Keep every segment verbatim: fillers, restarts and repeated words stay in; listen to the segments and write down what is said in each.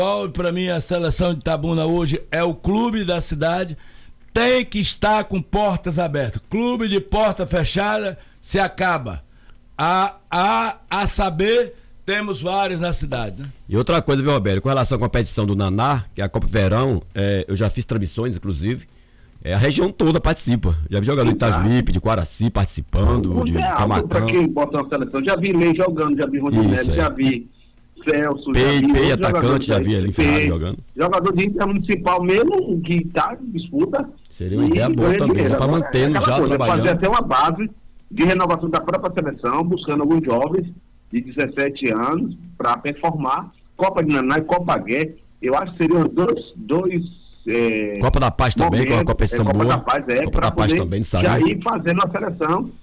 Para mim, a seleção de Itabuna hoje é o clube da cidade, tem que estar com portas abertas. Clube de porta fechada se acaba. A, a, a saber, temos vários na cidade, né? E outra coisa, viu, Roberto, com relação à competição do Naná, que é a Copa Verão, é, eu já fiz transmissões, inclusive, é, a região toda participa. Já vi jogador de Itajuípe, de Quaraci participando, de Camacão. Para quem importa na seleção, já vi Lei jogando, já vi Rondinelli, já vi Celso, Pei, já vi Pei, atacante, já vi ali em Ferrari jogando. Jogador de intermunicipal mesmo, que está em disputa. Seria uma ideia boa também, para manter já coisa, trabalhando. Fazer até uma base de renovação da própria seleção, buscando alguns jovens de dezessete anos para performar. Copa de Naná e Copa Gué, eu acho que seriam dois... dois é, Copa da Paz também, com a competição é, Copa boa. Da Paz, é, Copa da Paz também, sabe? Já ir fazendo a seleção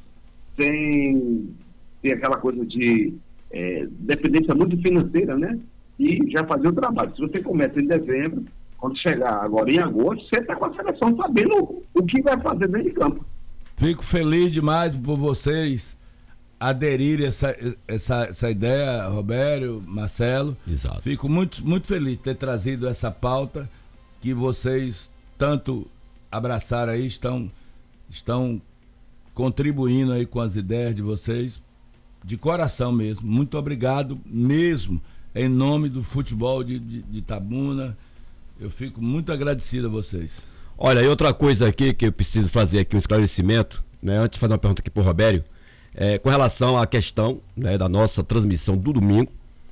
sem ter aquela coisa de é, dependência muito financeira, né? E já fazer o trabalho. Se você começa em dezembro, quando chegar agora em agosto, você está com a seleção sabendo o que vai fazer dentro de campo. Fico feliz demais por vocês aderirem a essa, essa, essa ideia, Robério, Marcelo. Exato. Fico muito, muito feliz de ter trazido essa pauta que vocês tanto abraçaram aí, estão, estão contribuindo aí com as ideias de vocês, de coração mesmo. Muito obrigado mesmo, em nome do futebol de, de, de Itabuna. Eu fico muito agradecido a vocês. Olha, e outra coisa aqui que eu preciso fazer aqui um esclarecimento, né? Antes de fazer uma pergunta aqui pro Robério, é, com relação à questão, né, da nossa transmissão do domingo.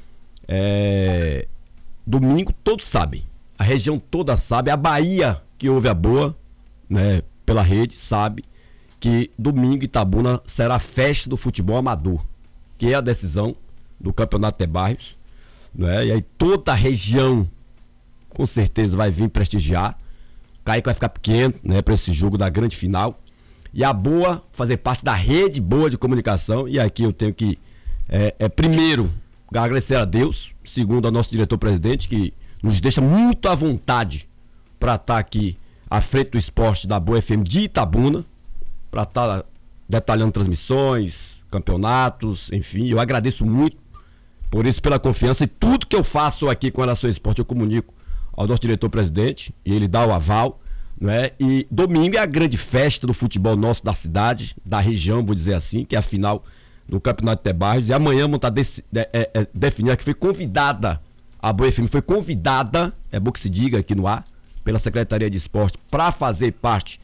É, domingo todos sabem, a região toda sabe, a Bahia que ouve a boa, né, pela rede, sabe que domingo Itabuna será a festa do futebol amador, que é a decisão do Campeonato de Bairros, né? E aí toda a região com certeza vai vir prestigiar. O Kaique vai ficar pequeno, né, para esse jogo da grande final. E a Boa fazer parte da rede boa de comunicação. E aqui eu tenho que, é, é, primeiro, agradecer a Deus, segundo ao nosso diretor-presidente, que nos deixa muito à vontade para estar aqui à frente do esporte da Boa F M de Itabuna, para estar detalhando transmissões, campeonatos, enfim. Eu agradeço muito por isso, pela confiança, e tudo que eu faço aqui com relação ao esporte eu comunico ao nosso diretor-presidente, e ele dá o aval, não é? E domingo é a grande festa do futebol nosso, da cidade, da região, vou dizer assim, que é a final do Campeonato de Bairros, e amanhã vamos estar dec- é, é, é, definindo que foi convidada, a Boa F M foi convidada, é bom que se diga aqui no ar, pela Secretaria de Esporte, para fazer parte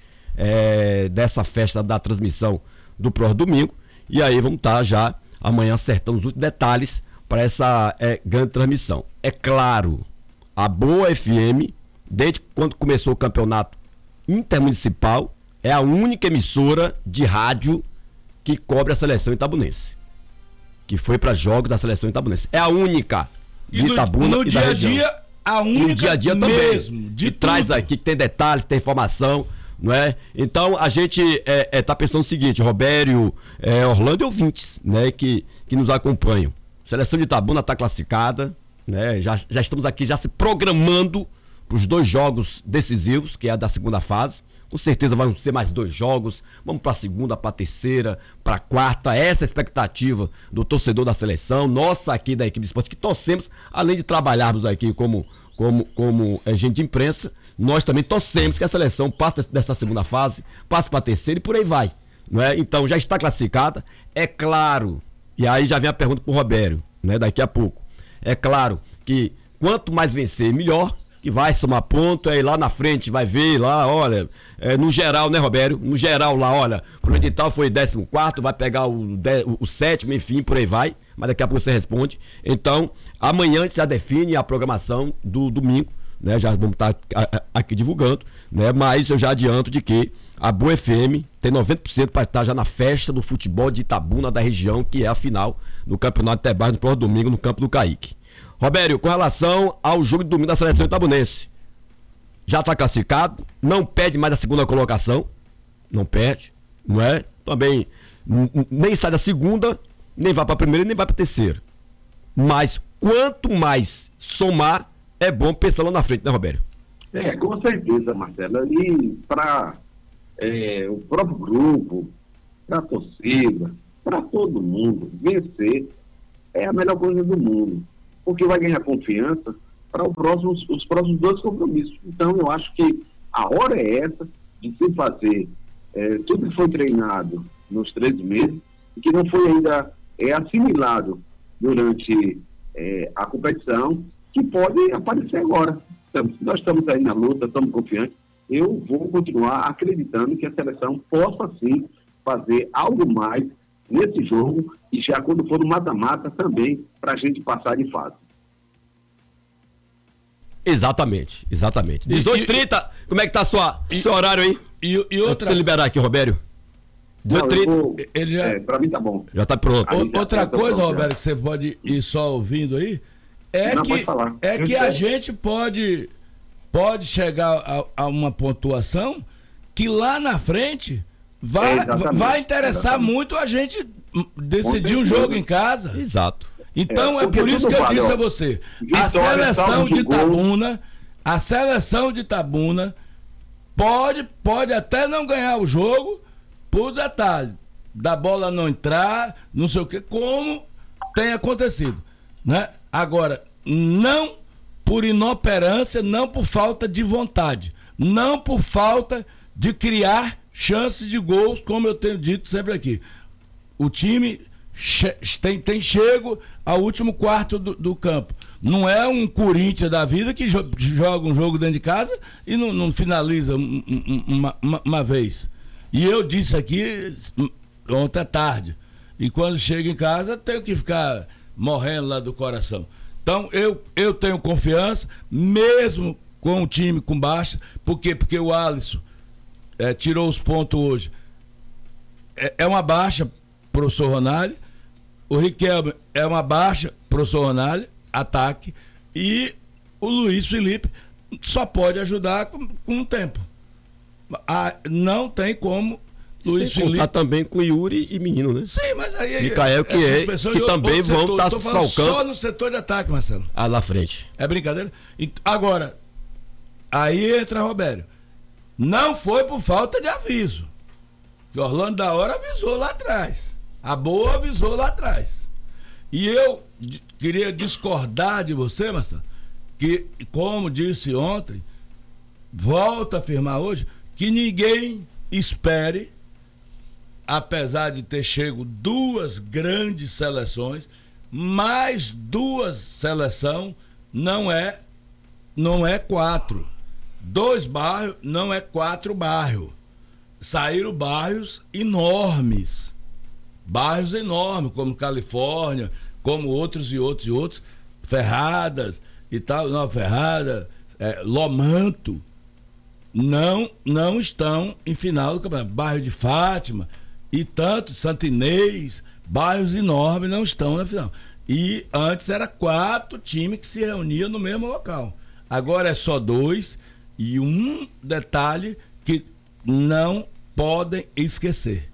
é, dessa festa da transmissão do Pro Domingo, e aí vamos estar já amanhã acertando os últimos detalhes para essa é, grande transmissão. É claro, a Boa F M, desde quando começou o campeonato intermunicipal, é a única emissora de rádio que cobre a seleção itabunense, que foi para jogos da seleção itabunense. É a única de E do, Itabuna no e dia da a região. dia, a única no dia a dia mesmo, também, de que traz tudo. aqui, que tem detalhes, tem informação, não é? Então a gente é, é, tá pensando o seguinte, Robério, é, Orlando e ouvintes, né, que, que nos acompanham. A seleção de Itabuna está classificada, né? Já, já estamos aqui já se programando para os dois jogos decisivos, que é a da segunda fase. Com certeza vão ser mais dois jogos. Vamos para a segunda, para a terceira, para a quarta. Essa é a expectativa do torcedor da seleção, nossa aqui da equipe de esporte, que torcemos, além de trabalharmos aqui como, como, como é, gente de imprensa, nós também torcemos que a seleção passe dessa segunda fase, passe para a terceira e por aí vai. Não é? Então já está classificada. É claro, e aí já vem a pergunta para o Robério, né, daqui a pouco. É claro que quanto mais vencer, melhor, que vai somar ponto, aí lá na frente vai ver lá, olha, é, no geral, né, Robério? No geral lá, olha, o edital foi décimo quarto, vai pegar o, de, o, o sétimo, enfim, por aí vai, mas daqui a pouco você responde. Então, amanhã a gente já define a programação do domingo, né, já vamos estar aqui divulgando, né, mas eu já adianto de que a Boa F M tem noventa por cento para estar já na festa do futebol de Itabuna da região, que é a final do Campeonato de Bairros no próximo domingo no campo do Kaique. Robério, com relação ao jogo de domingo da seleção itabunense, já está classificado, não perde mais a segunda colocação, não perde, não é? Também n- nem sai da segunda, nem vai para a primeira, nem vai para a terceira. Mas quanto mais somar, é bom pensar lá na frente, né, Robério? É, com certeza, Marcelo. E para é, o próprio grupo, para a torcida, para todo mundo, vencer é a melhor coisa do mundo. Porque vai ganhar confiança, para os próximos, os próximos dois compromissos. Então, eu acho que a hora é essa de se fazer é, tudo que foi treinado nos três meses e que não foi ainda é, assimilado durante é, a competição, que pode aparecer agora. Então, nós estamos aí na luta, estamos confiantes. Eu vou continuar acreditando que a seleção possa, sim, fazer algo mais nesse jogo e já quando for no mata-mata também, para a gente passar de fase. Exatamente, exatamente. dezoito e trinta, como é que tá sua, e, seu horário aí? E, e outra... Você liberar aqui, Robério? dezoito e trinta, ele já... É, para mim tá bom. Já tá pronto. O, outra coisa, pronto, Roberto, que você pode ir só ouvindo aí, é Não, que, é que a gente pode, pode chegar a, a uma pontuação que lá na frente vai, é, vai interessar exatamente. muito a gente decidir um jogo em casa. Exato. Então é, é por isso que eu vale, disse ó, a você, a seleção de Itabuna, a seleção de Itabuna pode, pode até não ganhar o jogo por detalhe, da bola não entrar, não sei o que, como tem acontecido, né? Agora, não por inoperância, não por falta de vontade, não por falta de criar chances de gols, como eu tenho dito sempre aqui. O time che- tem, tem chego ao último quarto do, do campo. Não é um Corinthians da vida que jo- joga um jogo dentro de casa e não, não finaliza um, um, uma, uma, uma vez. E eu disse aqui ontem à tarde. E quando chego em casa, tenho que ficar morrendo lá do coração. Então, eu, eu tenho confiança, mesmo com o time com baixa. Por quê? Porque o Alisson é, tirou os pontos hoje. É, é uma baixa, professor Ronaldo. O Riquelme é uma baixa, professor Ronaldo, ataque. E o Luiz Felipe só pode ajudar com, com o tempo. Ah, não tem como Luiz Sem Felipe. Tá também com Yuri e Menino, né? Sim, mas aí. Micael, que, é, que também vão estar tá salcando. Só no setor de ataque, Marcelo. Ah, lá frente. É brincadeira? Agora, aí entra Robério. Não foi por falta de aviso. Que Orlando da Hora avisou lá atrás. A boa avisou lá atrás. E eu d- queria discordar de você, Marcelo, que, como disse ontem, volto a afirmar hoje, que ninguém espere, apesar de ter chego duas grandes seleções, mais duas seleções não é, não é quatro. Dois bairros não é quatro bairros. Saíram bairros enormes. Bairros enormes, como Califórnia, como outros e outros e outros. Ferradas e tal, não, Ferrada, é, Lomanto. Não, não estão em final do campeonato. Bairro de Fátima e tanto, Santo Inês, bairros enormes não estão na final. E antes era quatro times que se reuniam no mesmo local. Agora é só dois e um detalhe que não podem esquecer.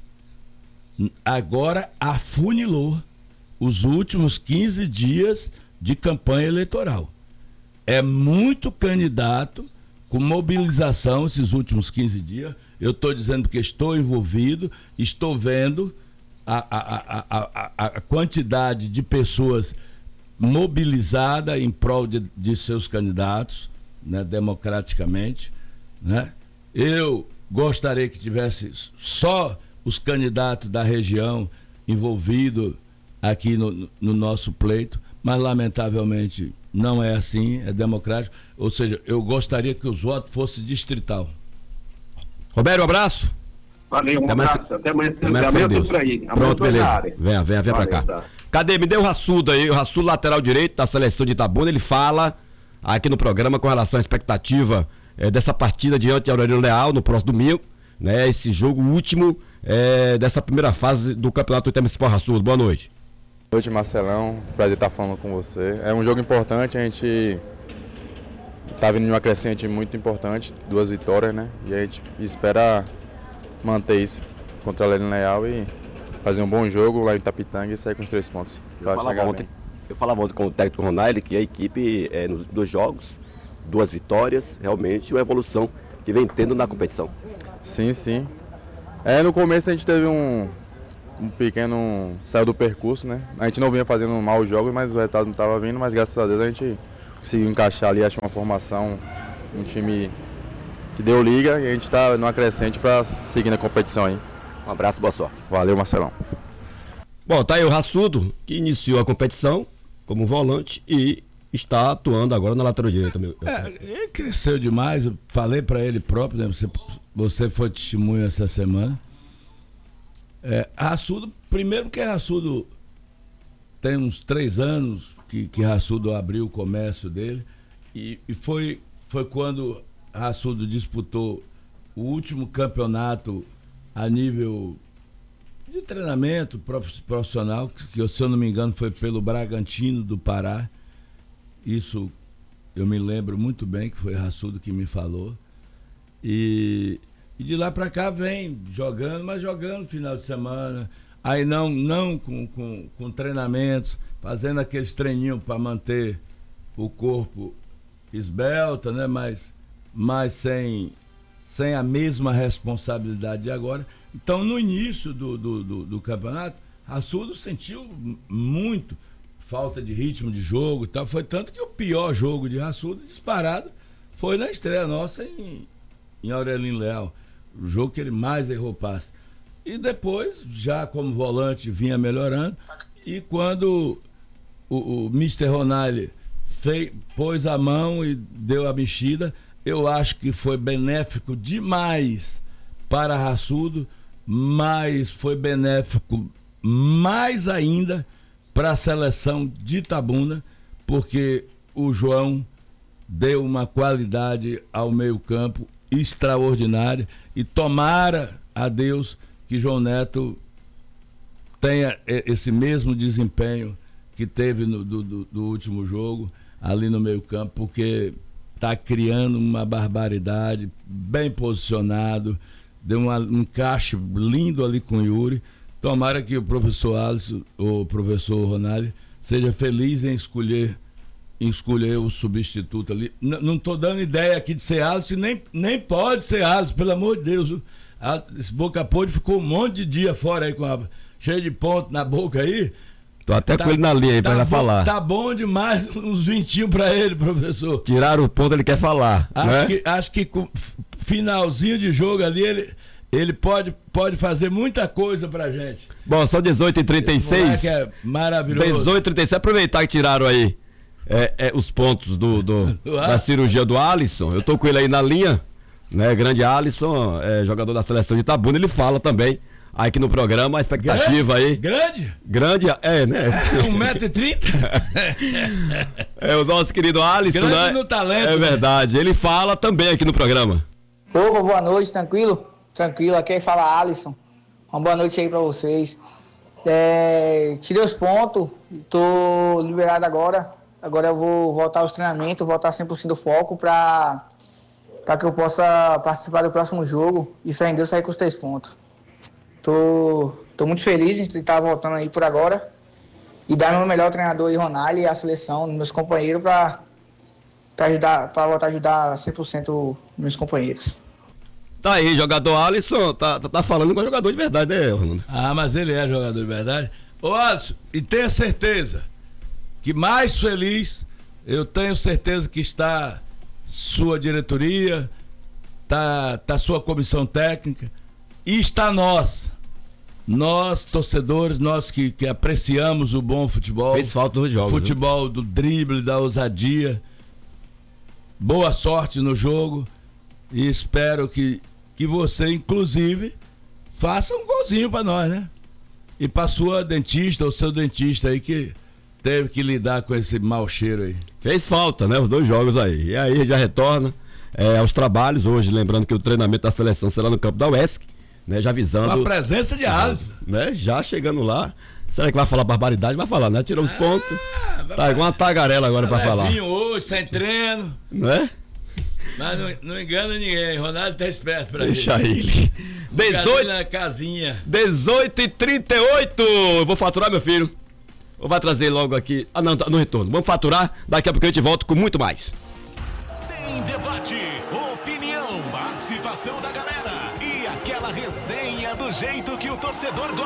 Agora afunilou os últimos quinze dias de campanha eleitoral. É muito candidato com mobilização esses últimos quinze dias. Eu estou dizendo que estou envolvido, estou vendo a, a, a, a, a quantidade de pessoas mobilizadas em prol de, de seus candidatos, né, democraticamente, né? Eu gostaria que tivesse só os candidatos da região envolvidos aqui no, no nosso pleito, mas lamentavelmente não é assim, é democrático. Ou seja, eu gostaria que os votos fossem distrital. Roberto, um abraço. Valeu, um até abraço. Mais... Até amanhã. Até amanhã amanhã por aí. Pronto, beleza. Venha, venha, venha pra cá. Tá. Cadê? Me deu o Raçudo aí, o Raçudo lateral direito da seleção de Itabuna. Ele fala aqui no programa com relação à expectativa é, dessa partida diante de Aurélio Leal no próximo domingo, né? Esse jogo último é, dessa primeira fase do Campeonato Municipal. Raçudo, boa noite. Boa noite, Marcelão. Prazer estar falando com você. É um jogo importante, a gente está vindo de uma crescente muito importante, duas vitórias, né? E a gente espera manter isso contra a Aurélio Leal e fazer um bom jogo lá em Itapitanga e sair com os três pontos. Eu falava, ontem, eu falava ontem com o técnico Ronaldo que a equipe, é, nos dois jogos, duas vitórias, realmente uma evolução que vem tendo na competição. Sim, sim. É, no começo a gente teve um, um pequeno... saiu do percurso, né? A gente não vinha fazendo maus jogos, mas o resultado não estava vindo, mas graças a Deus a gente conseguiu encaixar ali, acho uma formação, um time que deu liga e a gente está numa crescente para seguir na competição aí. Um abraço, boa sorte. Valeu, Marcelão. Bom, tá aí o Rassudo, que iniciou a competição como volante e está atuando agora na lateral direita. Meu. É, ele cresceu demais, eu falei para ele próprio, né? você, você foi testemunha essa semana. É, Rassudo, primeiro que Rassudo tem uns três anos que, que Rassudo abriu o comércio dele e, e foi, foi quando Rassudo disputou o último campeonato a nível de treinamento profissional, que se eu não me engano foi pelo Bragantino do Pará. Isso eu me lembro muito bem, que foi Rassudo que me falou. E, e de lá pra cá vem jogando, mas jogando final de semana. Aí não, não com, com, com treinamentos, fazendo aqueles treininhos para manter o corpo esbelto, né? Mas, mas sem, sem a mesma responsabilidade de agora. Então, no início do, do, do, do campeonato, Rassudo sentiu muito falta de ritmo de jogo e tal. Foi tanto que o pior jogo de Rassudo, disparado, foi na estreia nossa em, em Aurelino Leal. O jogo que ele mais errou passe. E depois, já como volante, vinha melhorando. E quando o, o mister Ronaldo fez, pôs a mão e deu a mexida, eu acho que foi benéfico demais para Rassudo, mas foi benéfico mais ainda para a seleção de Itabuna, porque o João deu uma qualidade ao meio-campo extraordinária e tomara a Deus que João Neto tenha esse mesmo desempenho que teve no do, do, do último jogo ali no meio-campo, porque está criando uma barbaridade, bem posicionado, deu um encaixe lindo ali com o Yuri. Tomara que o professor Alisson, o professor Ronaldo, seja feliz em escolher, em escolher o substituto ali. N- não estou dando ideia aqui de ser Alisson, nem, nem pode ser Alisson, pelo amor de Deus. A, esse Boca Podre ficou um monte de dia fora aí, com a, cheio de ponto na boca aí. Tô até tá, com ele na linha aí tá pra bom, falar. Tá bom demais, uns vintinhos pra ele, professor. Tiraram o ponto, ele quer falar. Acho, né? que, acho que com finalzinho de jogo ali, ele, ele pode, pode fazer muita coisa pra gente. Bom, são dezoito e trinta e seis. É maravilhoso. dezoito e trinta e seis, aproveitar que tiraram aí é, é, os pontos do, do, da cirurgia do Alisson. Eu tô com ele aí na linha, né? Grande Alisson, é, jogador da seleção de Itabuna, ele fala também. Aqui no programa, a expectativa grande, aí. Grande? Grande, é, né? um metro e trinta? É o nosso querido Alisson, grande né? no talento. É verdade, ele fala também aqui no programa. Opa, boa noite, tranquilo? Tranquilo, aqui aí fala Alisson. Uma boa noite aí pra vocês. É, tirei os pontos, tô liberado agora. Agora eu vou voltar aos treinamentos, voltar cem por cento do foco pra, pra que eu possa participar do próximo jogo e fé em Deus sair com os três pontos. Tô, tô muito feliz de estar voltando aí por agora e dar meu melhor treinador aí, Ronaldo, e a seleção, meus companheiros, para ajudar, para voltar a ajudar cem por cento meus companheiros. Tá aí, jogador Alisson, tá, tá, tá falando com jogador de verdade, né, Ronaldo? Ah, mas ele é jogador de verdade. Ô, Alisson, e tenha certeza que mais feliz, eu tenho certeza que está sua diretoria, tá, tá sua comissão técnica e está nós. Nós, torcedores, nós que, que apreciamos o bom futebol. Fez falta nos jogos. Futebol viu? Do drible, da ousadia. Boa sorte no jogo. E espero que, que você, inclusive, faça um golzinho pra nós, né? E pra sua dentista, ou seu dentista aí, que teve que lidar com esse mau cheiro aí. Fez falta, né? Os dois jogos aí. E aí já retorna é, aos trabalhos. Hoje, lembrando que o treinamento da seleção será no campo da U E S C. Né, já avisando. Com a presença de Alisson. Né, já chegando lá. Será que vai falar barbaridade? Vai falar, né? Tirou os pontos. Ah, tá igual uma tagarela agora pra falar. Vinho hoje, sem treino. Né? Mas não, não engana ninguém. Ronaldo tá esperto pra Deixa ele. ele. dezoito na casinha. dezoito e trinta e oito. Eu vou faturar, meu filho. Ou vai trazer logo aqui. Ah, não, no retorno. Vamos faturar. Daqui a pouco a gente volta com muito mais. Tem debate, opinião, participação da galera e aquela resenha do jeito que o torcedor gosta.